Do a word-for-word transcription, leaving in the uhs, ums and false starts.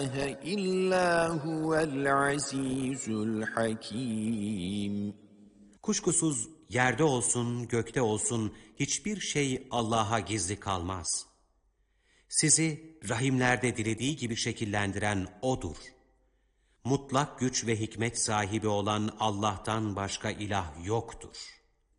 إلا هو العزيز الحكيم. Kuşkusuz yerde olsun, gökte olsun hiçbir şey Allah'a gizli kalmaz. Sizi rahimlerde dilediği gibi şekillendiren O'dur. Mutlak güç ve hikmet sahibi olan Allah'tan başka ilah yoktur.